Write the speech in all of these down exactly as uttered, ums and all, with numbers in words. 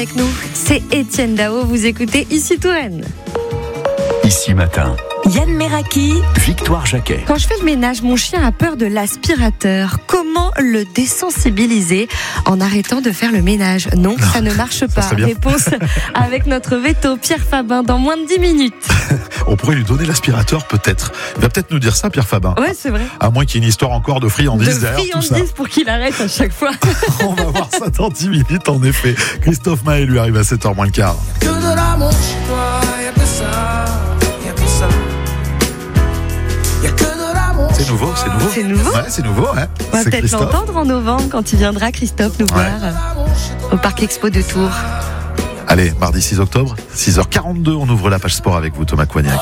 avec nous. C'est Étienne Dao, vous écoutez Ici Touraine. Ici Matin. Yann Meraki, Victoire Jacquet. Quand je fais le ménage, mon chien a peur de l'aspirateur. Comment le désensibiliser en arrêtant de faire le ménage ? Non, non ça ne marche pas. Réponse avec notre veto Pierre Fabin dans moins de dix minutes. On pourrait lui donner l'aspirateur peut-être. Il va peut-être nous dire ça, Pierre Fabin. Ouais, c'est vrai. À moins qu'il y ait une histoire encore de friandises de derrière tout ça. friandises pour qu'il arrête à chaque fois. On va voir ça dans dix minutes en effet. Christophe Maé lui arrive à sept heures moins le quart. Que de l'amour chez toi, y'a que ça, y'a que ça. Y'a que de l'amour. C'est nouveau, c'est nouveau. C'est nouveau. Ouais, c'est nouveau, ouais. On va C'est peut-être Christophe. l'entendre en novembre quand il viendra, Christophe, nous Ouais. voir au Parc Expo de Tours. Allez, mardi six octobre, six heures quarante-deux, on ouvre la page sport avec vous, Thomas Coignac.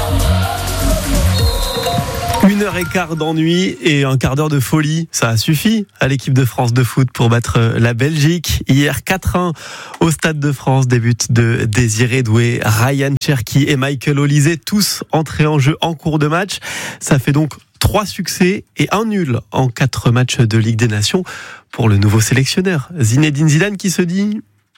Une heure et quart d'ennui et un quart d'heure de folie, ça a suffi à l'équipe de France de foot pour battre la Belgique. Hier, quatre un au Stade de France, des buts de Désiré Doué, Ryan Cherki et Michael Olise, tous entrés en jeu en cours de match. Ça fait donc trois succès et un nul en quatre matchs de Ligue des Nations pour le nouveau sélectionneur. Zinedine Zidane qui se dit...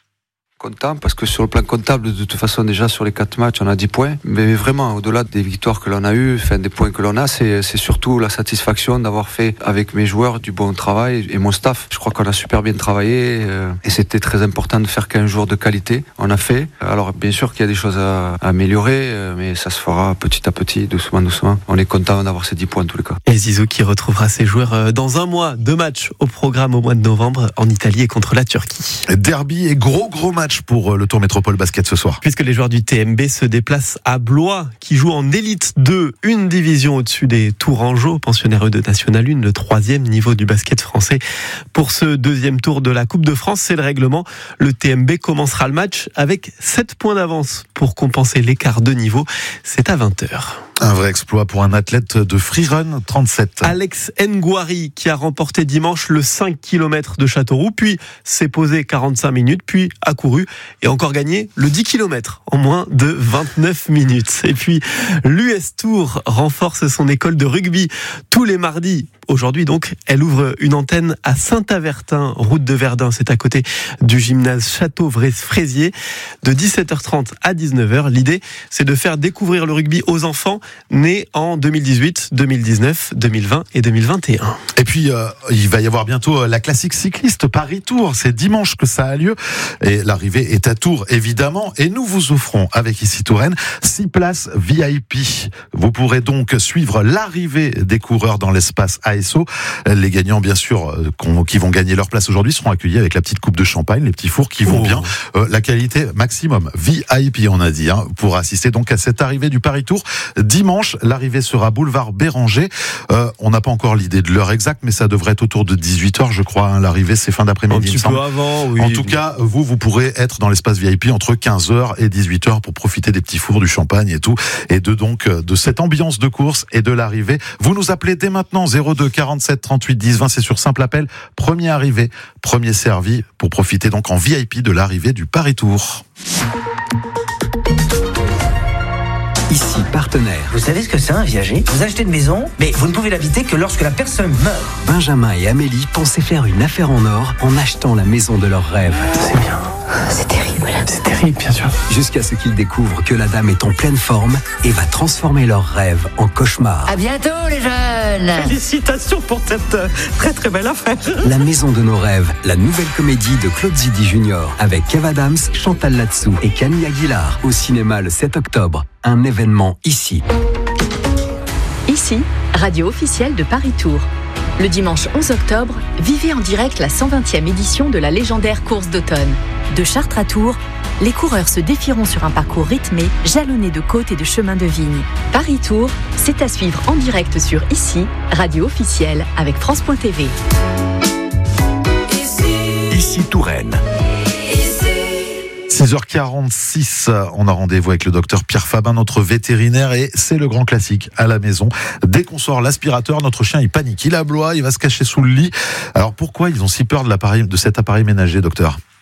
Content parce que sur le plan comptable, de toute façon, déjà sur les quatre matchs, on a dix points. Mais vraiment, au-delà des victoires que l'on a eues, enfin, des points que l'on a, c'est, c'est surtout la satisfaction d'avoir fait avec mes joueurs du bon travail et mon staff. Je crois qu'on a super bien travaillé euh, et c'était très important de faire qu'un jour de qualité. On a fait. Alors, bien sûr qu'il y a des choses à, à améliorer, euh, mais ça se fera petit à petit, doucement, doucement. On est content d'avoir ces dix points en tous les cas. Et Zizou qui retrouvera ses joueurs dans un mois. Deux matchs au programme au mois de novembre en Italie et contre la Turquie. Derby et gros gros match pour le Tour Métropole Basket ce soir. Puisque les joueurs du T M B se déplacent à Blois, qui joue en élite deux, une division au-dessus des Tourangeaux, pensionnaires de National un, le troisième niveau du basket français. Pour ce deuxième tour de la Coupe de France, c'est le règlement. Le T M B commencera le match avec sept points d'avance pour compenser l'écart de niveau. C'est à vingt heures. Un vrai exploit pour un athlète de freerun trente-sept. Alex Ngouari qui a remporté dimanche le cinq kilomètres de Châteauroux, puis s'est posé quarante-cinq minutes, puis a couru et encore gagné le dix kilomètres en moins de vingt-neuf minutes. Et puis l'U S Tour renforce son école de rugby tous les mardis. Aujourd'hui donc, elle ouvre une antenne à Saint-Avertin, route de Verdun, c'est à côté du gymnase Château-Fraisier, de dix-sept heures trente à dix-neuf heures. L'idée, c'est de faire découvrir le rugby aux enfants nés en deux mille dix-huit, deux mille dix-neuf, deux mille vingt et deux mille vingt et un. Et puis, euh, il va y avoir bientôt la classique cycliste Paris-Tours. C'est dimanche que ça a lieu. Et l'arrivée est à Tours, évidemment. Et nous vous offrons, avec Ici Touraine, six places V I P. Vous pourrez donc suivre l'arrivée des coureurs dans l'espace A S O. Les gagnants, bien sûr, qui vont gagner leur place aujourd'hui, seront accueillis avec la petite coupe de champagne, les petits fours qui vont oh. bien. Euh, la qualité maximum V I P, on a dit, hein, pour assister donc à cette arrivée du Paris-Tours. Dimanche, l'arrivée sera boulevard Béranger. Euh, on n'a pas encore l'idée de l'heure exacte, mais ça devrait être autour de dix-huit heures, je crois. Hein. L'arrivée, c'est fin d'après-midi. Un petit peu avant, oui. En tout cas, vous, vous pourrez être dans l'espace V I P entre quinze heures et dix-huit heures pour profiter des petits fours, du champagne et tout. Et de donc, de cette ambiance de course et de l'arrivée. Vous nous appelez dès maintenant, zéro deux quarante-sept trente-huit dix vingt. C'est sur simple appel. Premier arrivé, premier servi pour profiter donc en V I P de l'arrivée du Paris-Tours. Ici, partenaire. Vous savez ce que c'est un viager ? Vous achetez une maison, mais vous ne pouvez l'habiter que lorsque la personne meurt. Benjamin et Amélie pensaient faire une affaire en or en achetant la maison de leurs rêves. C'est bien. C'est terrible. C'est terrible, bien sûr. Jusqu'à ce qu'ils découvrent que la dame est en pleine forme et va transformer leurs rêves en cauchemar. À bientôt, les jeunes. Félicitations pour cette très très belle affaire. La maison de nos rêves, la nouvelle comédie de Claude Zidi Junior avec Kev Adams, Chantal Latsou et Camille Aguilar au cinéma le sept octobre. Un événement ici. Ici, radio officielle de Paris-Tours. Le dimanche onze octobre, vivez en direct la cent vingtième édition de la légendaire course d'automne. De Chartres à Tours, les coureurs se défieront sur un parcours rythmé, jalonné de côtes et de chemins de vigne. Paris-Tours, c'est à suivre en direct sur Ici, radio officielle avec France point T V. Ici, Ici Touraine. six heures quarante-six, on a rendez-vous avec le docteur Pierre Fabin, notre vétérinaire, et c'est le grand classique à la maison. Dès qu'on sort l'aspirateur, notre chien il panique, il aboie, il va se cacher sous le lit. Alors pourquoi ils ont si peur de l'appareil, de cet appareil ménager, docteur ?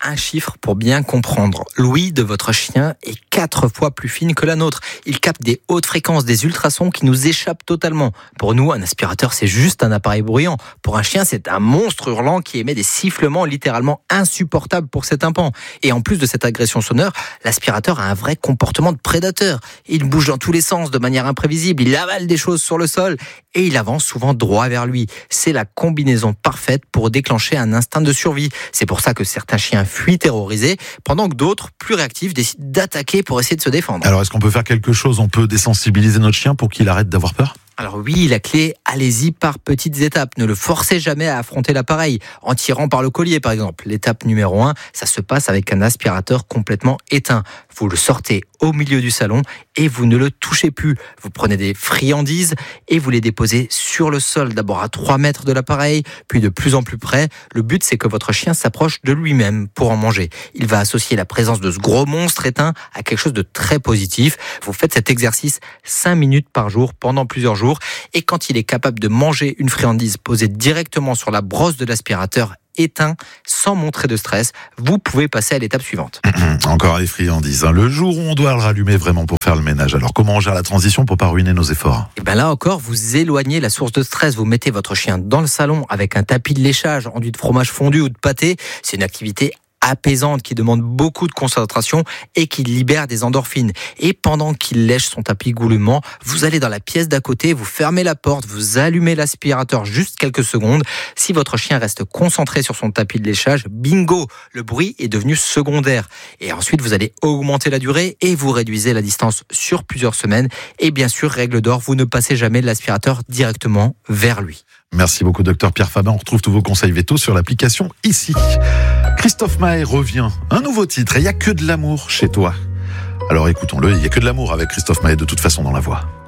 un chiffre pour bien comprendre. L'ouïe de votre chien est quatre fois plus fine que la nôtre. Il capte des hautes fréquences, des ultrasons qui nous échappent totalement. Pour nous, un aspirateur, c'est juste un appareil bruyant. Pour un chien, c'est un monstre hurlant qui émet des sifflements littéralement insupportables pour cet tympan. Et en plus de cette agression sonore, l'aspirateur a un vrai comportement de prédateur. Il bouge dans tous les sens de manière imprévisible, il avale des choses sur le sol et il avance souvent droit vers lui. C'est la combinaison parfaite pour déclencher un instinct de survie. C'est pour ça que certains chiens fuient terrorisés, pendant que d'autres, plus réactifs, décident d'attaquer pour essayer de se défendre. Alors, est-ce qu'on peut faire quelque chose? On peut désensibiliser notre chien pour qu'il arrête d'avoir peur? Alors oui, la clé, allez-y par petites étapes. Ne le forcez jamais à affronter l'appareil, en tirant par le collier par exemple. L'étape numéro un, ça se passe avec un aspirateur complètement éteint. Vous le sortez au milieu du salon et vous ne le touchez plus. Vous prenez des friandises et vous les déposez sur le sol, d'abord à trois mètres de l'appareil, puis de plus en plus près. Le but, c'est que votre chien s'approche de lui-même pour en manger. Il va associer la présence de ce gros monstre éteint à quelque chose de très positif. Vous faites cet exercice cinq minutes par jour pendant plusieurs jours. Et quand il est capable de manger une friandise posée directement sur la brosse de l'aspirateur éteint, sans montrer de stress, vous pouvez passer à l'étape suivante. Encore les friandises. Le jour où on doit le rallumer vraiment pour faire le ménage. Alors comment on gère la transition pour pas ruiner nos efforts? Et bien là encore, vous éloignez la source de stress. Vous mettez votre chien dans le salon avec un tapis de léchage enduit de fromage fondu ou de pâté. C'est une activité apaisante qui demande beaucoup de concentration et qui libère des endorphines. Et pendant qu'il lèche son tapis goulûment, vous allez dans la pièce d'à côté, vous fermez la porte, vous allumez l'aspirateur juste quelques secondes. Si votre chien reste concentré sur son tapis de léchage, bingo, le bruit est devenu secondaire. Et ensuite, vous allez augmenter la durée et vous réduisez la distance sur plusieurs semaines. Et bien sûr, règle d'or, vous ne passez jamais l'aspirateur directement vers lui. Merci beaucoup, docteur Pierre Fabin. On retrouve tous vos conseils vétos sur l'application ici. Christophe Maé revient. Un nouveau titre. Et il n'y a que de l'amour chez toi. Alors écoutons-le. Il n'y a que de l'amour avec Christophe Maé de toute façon dans la voix.